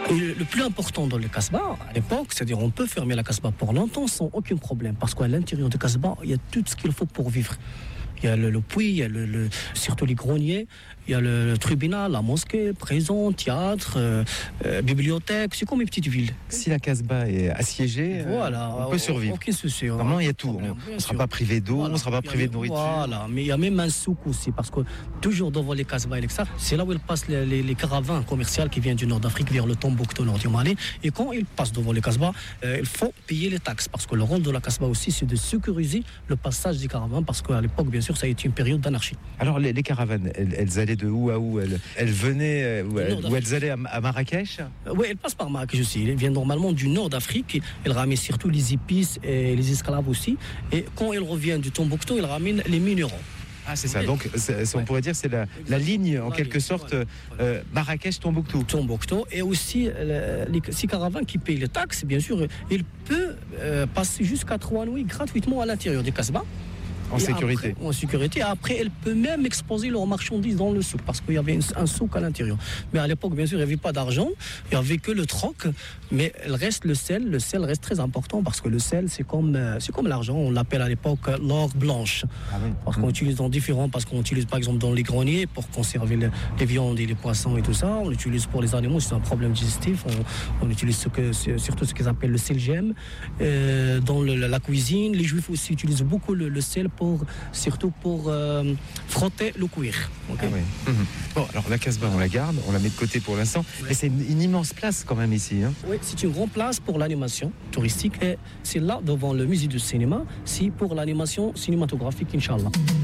Et le plus important dans le Casbah, à l'époque, c'est-à-dire on peut fermer la Casbah pour longtemps sans aucun problème, parce qu'à l'intérieur du Casbah, il y a tout ce qu'il faut pour vivre. Il y a le puits, il y a surtout les greniers, il y a le tribunal, la mosquée, prison, théâtre, bibliothèque. C'est comme une petite ville. Si la Casbah est assiégée, voilà, on peut survivre. Aucun souci. Normalement, il y a tout. On ne sera pas privé d'eau, on ne sera pas privé de nourriture. Voilà, mais il y a même un souk aussi, parce que toujours devant les Casbah et l'Exar, c'est là où passent les caravanes commerciales qui viennent du nord d'Afrique vers le Tombouctou, nord du Mali. Et quand ils passent devant les Casbah, il faut payer les taxes, parce que le rôle de la Casbah aussi, c'est de sécuriser le passage des caravanes, parce qu'à l'époque, bien sûr, ça a été une période d'anarchie. Alors les caravanes, elles allaient de où à où? Elles venaient, où elles allaient à Marrakech? Oui, elles passent par Marrakech aussi. Elles viennent normalement du nord d'Afrique. Elles ramènent surtout les épices et les esclaves aussi. Et quand elles reviennent du Tombouctou, elles ramènent les minéraux. Ah, c'est ça. Donc, on pourrait dire c'est la ligne, en quelque sorte, Marrakech-Tombouctou. Tombouctou. Et aussi, ces caravanes qui payent les taxes, bien sûr, ils peuvent passer jusqu'à 3 nuits gratuitement à l'intérieur des Casbah. En sécurité. En sécurité. Après, elle peut même exposer leurs marchandises dans le souk, parce qu'il y avait un souk à l'intérieur. Mais à l'époque, bien sûr, il n'y avait pas d'argent, il n'y avait que le troc, mais il reste le sel. Le sel reste très important, parce que le sel, c'est comme l'argent. On l'appelle à l'époque l'or blanche. Ah oui. Parce qu'on utilise dans différents, parce qu'on utilise par exemple dans les greniers pour conserver les viandes et les poissons et tout ça. On l'utilise pour les animaux, c'est un problème digestif. On utilise surtout ce qu'ils appellent le sel gemme. Dans la cuisine, les juifs aussi utilisent beaucoup le sel surtout pour frotter le cuir. Okay. Ah oui. Bon, alors la Casbah, on la garde, on la met de côté pour l'instant, mais c'est une immense place quand même ici. Hein. Oui, c'est une grande place pour l'animation touristique et c'est là devant le musée du cinéma, c'est pour l'animation cinématographique, Inch'Allah.